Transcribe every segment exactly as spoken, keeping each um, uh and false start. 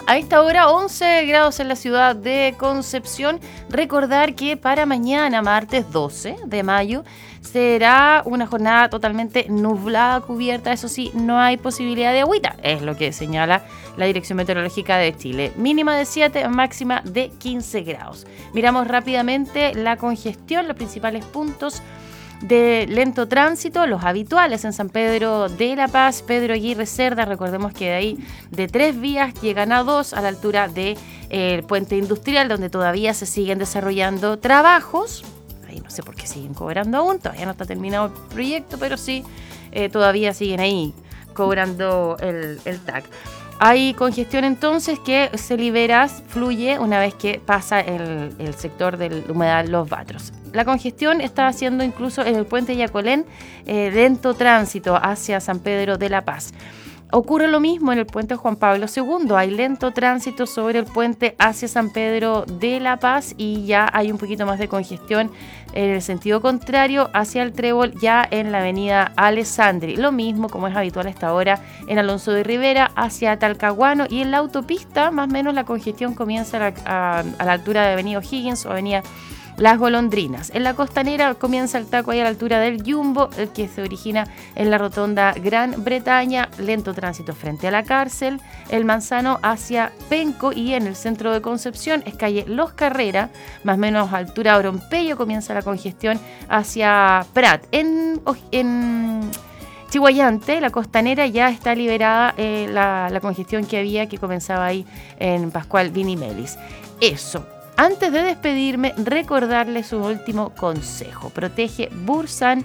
A esta hora once grados en la ciudad de Concepción. Recordar que para mañana, martes doce de mayo, será una jornada totalmente nublada, cubierta. Eso sí, no hay posibilidad de agüita. Es lo que señala la Dirección Meteorológica de Chile. Mínima de siete, máxima de quince grados. Miramos rápidamente la congestión, los principales puntos de lento tránsito, los habituales en San Pedro de La Paz, Pedro Aguirre Cerda. Recordemos que de ahí de tres vías llegan a dos a la altura del de, eh, puente industrial, donde todavía se siguen desarrollando trabajos. Ahí no sé por qué siguen cobrando aún, todavía no está terminado el proyecto, pero sí, eh, todavía siguen ahí cobrando el, el T A C. Hay congestión entonces que se libera, fluye una vez que pasa el, el sector del humedal Los Batros. La congestión está haciendo incluso en el puente Yacolén eh, lento tránsito hacia San Pedro de La Paz. Ocurre lo mismo en el puente Juan Pablo segundo. Hay lento tránsito sobre el puente hacia San Pedro de La Paz y ya hay un poquito más de congestión en el sentido contrario hacia el Trébol, ya en la avenida Alessandri. Lo mismo, como es habitual a esta hora, en Alonso de Rivera hacia Talcahuano, y en la autopista más o menos la congestión comienza a la, a, a la altura de avenida O'Higgins o avenida Las Golondrinas. En la costanera comienza el taco ahí a la altura del Jumbo, el que se origina en la rotonda Gran Bretaña, lento tránsito frente a la cárcel, el Manzano hacia Penco, y en el centro de Concepción es calle Los Carrera, más o menos a altura de Orompeyo comienza la congestión hacia Prat. En, en Chihuayante, la costanera, ya está liberada eh, la, la congestión que había, que comenzaba ahí en Pascual Vinimelis. Eso. Antes de despedirme, recordarles un último consejo. Protege Bursan,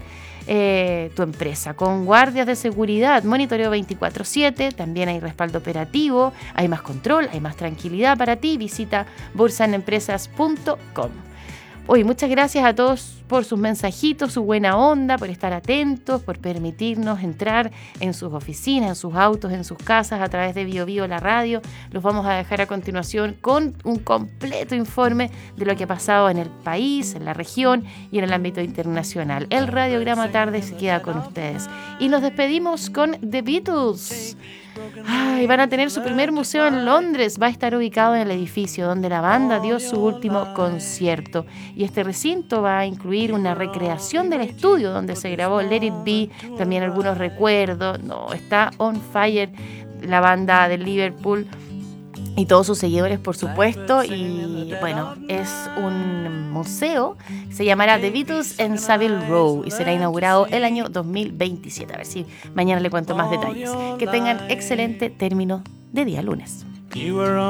eh, tu empresa, con guardias de seguridad, monitoreo veinticuatro siete, también hay respaldo operativo, hay más control, hay más tranquilidad para ti. Visita bursan empresas punto com. Hoy, muchas gracias a todos por sus mensajitos, su buena onda, por estar atentos, por permitirnos entrar en sus oficinas, en sus autos, en sus casas a través de Bio Bio, la radio. Los vamos a dejar a continuación con un completo informe de lo que ha pasado en el país, en la región y en el ámbito internacional. El Radiograma Tarde se queda con ustedes. Y nos despedimos con The Beatles. Ay, van a tener su primer museo en Londres. Va a estar ubicado en el edificio donde la banda dio su último concierto. Y este recinto va a incluir una recreación del estudio donde se grabó Let It Be, también algunos recuerdos. No, está on fire la banda de Liverpool y todos sus seguidores, por supuesto. Y bueno, es un museo, se llamará The Beatles en Savile Row y será inaugurado el año dos mil veintisiete. A ver si mañana le cuento más detalles. Que tengan excelente término de día lunes.